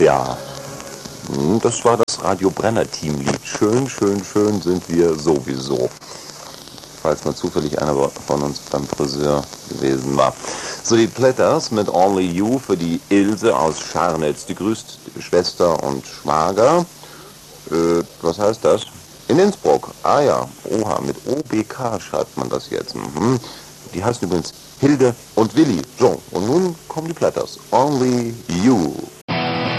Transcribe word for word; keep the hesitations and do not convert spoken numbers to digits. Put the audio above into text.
Ja, das war das Radio Brenner Teamlied. Schön, schön, schön sind wir sowieso. Falls mal zufällig einer von uns beim Friseur gewesen war. So, die Platters mit Only You für die Ilse aus Scharnitz. Die grüßt Schwester und Schwager. Äh, was heißt das? In Innsbruck. Ah ja, oha, mit O B K schreibt man das jetzt. Mhm. Die heißen übrigens Hilde und Willi. So, und nun kommen die Platters. Only You.